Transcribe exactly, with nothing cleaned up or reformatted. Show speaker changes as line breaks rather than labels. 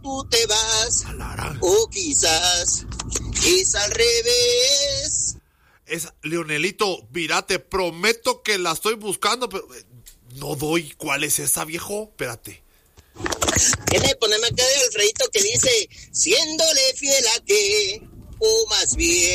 tú te vas.
Alara.
O quizás es al revés.
Es, Leonelito, mira, te prometo que la estoy buscando, pero eh, no doy. ¿Cuál es esa, viejo? Espérate.
Tiene, poneme acá de Alfredito que dice, siéndole fiel a que, o más bien